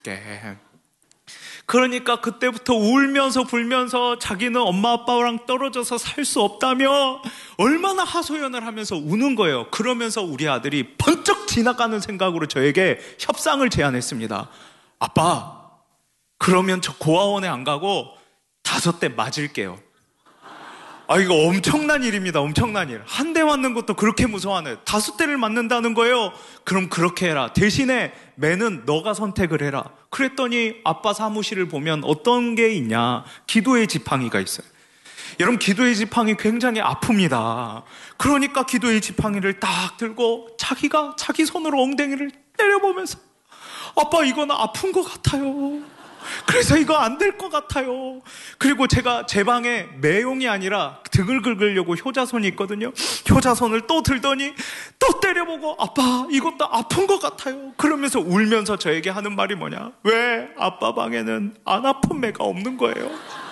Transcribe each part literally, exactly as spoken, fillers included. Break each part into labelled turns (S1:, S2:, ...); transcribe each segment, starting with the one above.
S1: 그러니까 그때부터 울면서 불면서 자기는 엄마 아빠랑 떨어져서 살 수 없다며 얼마나 하소연을 하면서 우는 거예요. 그러면서 우리 아들이 번쩍 지나가는 생각으로 저에게 협상을 제안했습니다. 아빠, 그러면 저 고아원에 안 가고 다섯 대 맞을게요. 아, 이거 엄청난 일입니다. 엄청난 일. 한 대 맞는 것도 그렇게 무서워하네. 다섯 대를 맞는다는 거예요. 그럼 그렇게 해라. 대신에 매는 너가 선택을 해라. 그랬더니 아빠 사무실을 보면 어떤 게 있냐. 기도의 지팡이가 있어요. 여러분, 기도의 지팡이 굉장히 아픕니다. 그러니까 기도의 지팡이를 딱 들고 자기가 자기 손으로 엉덩이를 때려보면서 아빠, 이건 아픈 것 같아요. 그래서 이거 안 될 것 같아요. 그리고 제가 제 방에 매용이 아니라 등을 긁으려고 효자손이 있거든요. 효자손을 또 들더니 또 때려보고 아빠, 이것도 아픈 것 같아요. 그러면서 울면서 저에게 하는 말이 뭐냐. 왜 아빠 방에는 안 아픈 매가 없는 거예요.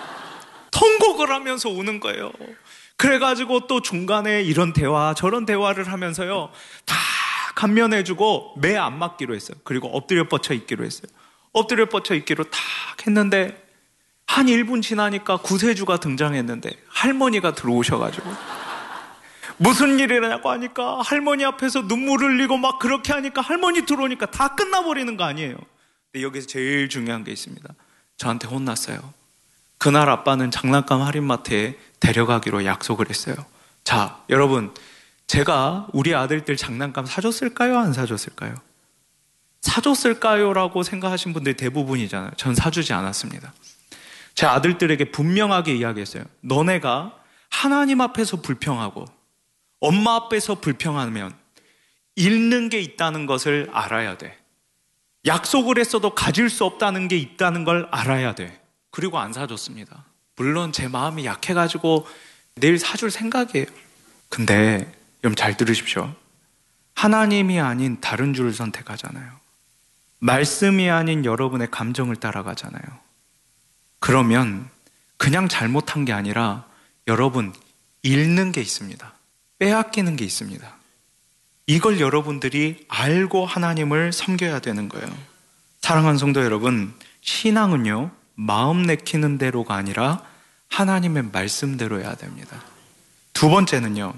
S1: 통곡을 하면서 우는 거예요. 그래가지고 또 중간에 이런 대화 저런 대화를 하면서요, 다 감면해주고 매 안 맞기로 했어요. 그리고 엎드려 뻗쳐 있기로 했어요. 엎드려 뻗쳐 있기로 탁 했는데 한 일 분 지나니까 구세주가 등장했는데 할머니가 들어오셔가지고 무슨 일이라고 하니까 할머니 앞에서 눈물을 흘리고 막 그렇게 하니까 할머니 들어오니까 다 끝나버리는 거 아니에요. 근데 여기서 제일 중요한 게 있습니다. 저한테 혼났어요. 그날 아빠는 장난감 할인마트에 데려가기로 약속을 했어요. 자, 여러분, 제가 우리 아들들 장난감 사줬을까요? 안 사줬을까요? 사줬을까요? 라고 생각하신 분들이 대부분이잖아요. 전 사주지 않았습니다. 제 아들들에게 분명하게 이야기했어요. 너네가 하나님 앞에서 불평하고 엄마 앞에서 불평하면 잃는 게 있다는 것을 알아야 돼. 약속을 했어도 가질 수 없다는 게 있다는 걸 알아야 돼. 그리고 안 사줬습니다. 물론 제 마음이 약해가지고 내일 사줄 생각이에요. 근데 여러분 잘 들으십시오. 하나님이 아닌 다른 줄을 선택하잖아요. 말씀이 아닌 여러분의 감정을 따라가잖아요. 그러면 그냥 잘못한 게 아니라 여러분 잃는 게 있습니다. 빼앗기는 게 있습니다. 이걸 여러분들이 알고 하나님을 섬겨야 되는 거예요. 사랑하는 성도 여러분, 신앙은요 마음 내키는 대로가 아니라 하나님의 말씀대로 해야 됩니다. 두 번째는요,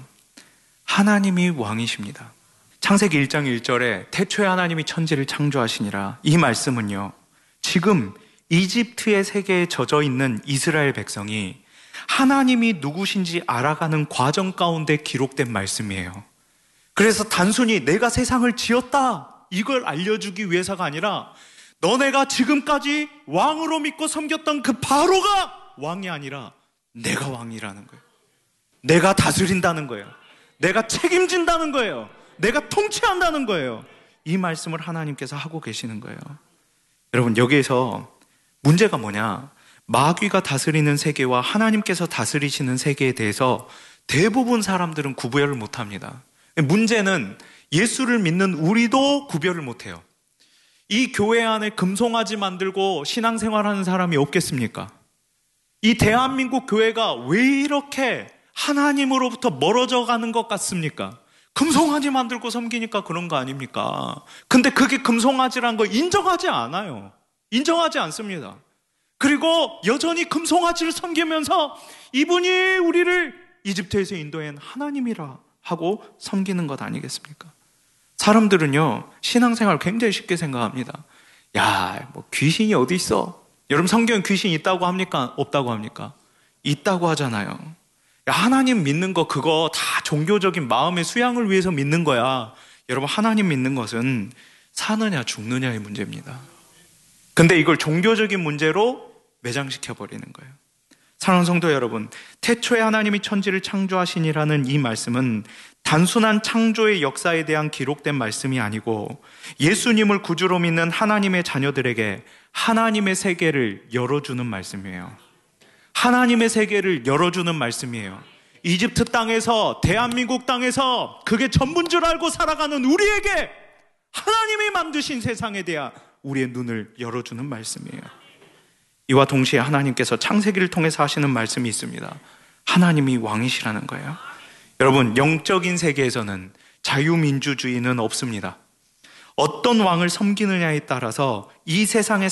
S1: 하나님이 왕이십니다. 창세기 일 장 일 절에 태초에 하나님이 천지를 창조하시니라, 이 말씀은요 지금 이집트의 세계에 젖어 있는 이스라엘 백성이 하나님이 누구신지 알아가는 과정 가운데 기록된 말씀이에요. 그래서 단순히 내가 세상을 지었다 이걸 알려주기 위해서가 아니라 너네가 지금까지 왕으로 믿고 섬겼던 그 바로가 왕이 아니라 내가 왕이라는 거예요. 내가 다스린다는 거예요. 내가 책임진다는 거예요. 내가 통치한다는 거예요. 이 말씀을 하나님께서 하고 계시는 거예요. 여러분, 여기에서 문제가 뭐냐, 마귀가 다스리는 세계와 하나님께서 다스리시는 세계에 대해서 대부분 사람들은 구별을 못합니다. 문제는 예수를 믿는 우리도 구별을 못해요. 이 교회 안에 금송아지 만들고 신앙생활하는 사람이 없겠습니까? 이 대한민국 교회가 왜 이렇게 하나님으로부터 멀어져 가는 것 같습니까? 금송아지 만들고 섬기니까 그런 거 아닙니까? 근데 그게 금송아지란 거 인정하지 않아요. 인정하지 않습니다. 그리고 여전히 금송아지를 섬기면서 이분이 우리를 이집트에서 인도한 하나님이라 하고 섬기는 것 아니겠습니까? 사람들은요 신앙생활 굉장히 쉽게 생각합니다. 야, 뭐 귀신이 어디 있어? 여러분, 성경에 귀신이 있다고 합니까? 없다고 합니까? 있다고 하잖아요. 야, 하나님 믿는 거 그거 다 종교적인 마음의 수양을 위해서 믿는 거야. 여러분, 하나님 믿는 것은 사느냐 죽느냐의 문제입니다. 근데 이걸 종교적인 문제로 매장시켜버리는 거예요. 사랑하는 성도 여러분, 태초에 하나님이 천지를 창조하시니라는 이 말씀은 단순한 창조의 역사에 대한 기록된 말씀이 아니고 예수님을 구주로 믿는 하나님의 자녀들에게 하나님의 세계를 열어주는 말씀이에요. 하나님의 세계를 열어주는 말씀이에요. 이집트 땅에서, 대한민국 땅에서 그게 전부인 줄 알고 살아가는 우리에게 하나님이 만드신 세상에 대한 우리의 눈을 열어주는 말씀이에요. 이와 동시에 하나님께서 창세기를 통해서 하시는 말씀이 있습니다. 하나님이 왕이시라는 거예요. 여러분, 영적인 세계에서는 자유민주주의는 없습니다. 어떤 왕을 섬기느냐에 따라서 이 세상의